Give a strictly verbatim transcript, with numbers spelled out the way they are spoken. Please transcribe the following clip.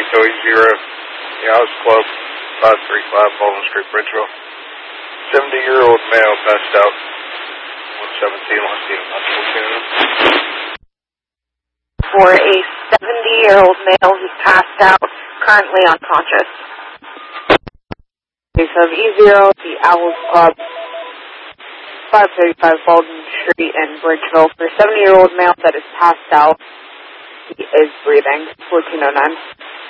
Echo E zero. Yeah, House Club, five three five Baldwin Street, Bridgeville. seventy-year-old male passed out. one seventeen, let's see him. For a seventy-year-old male who's passed out, currently unconscious. Case of E zero, the Owls Club, five thirty-five Baldwin Street in Bridgeville. For a seventy-year-old male that is passed out, he is breathing. fourteen oh nine.